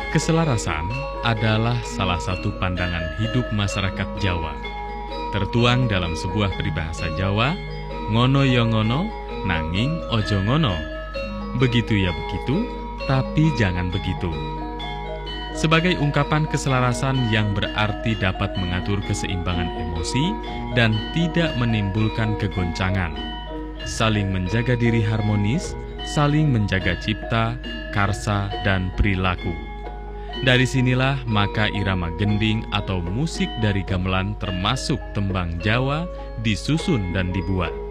Keselarasan adalah salah satu pandangan hidup masyarakat Jawa. Tertuang dalam sebuah peribahasa Jawa, ngono ya ngono, nanging ojo ngono. Begitu ya begitu, tapi jangan begitu. Sebagai ungkapan keselarasan yang berarti dapat mengatur keseimbangan emosi dan tidak menimbulkan kegoncangan. Saling menjaga diri harmonis, saling menjaga cipta, karsa, dan perilaku. Dari sinilah maka irama gending atau musik dari gamelan termasuk tembang Jawa disusun dan dibuat.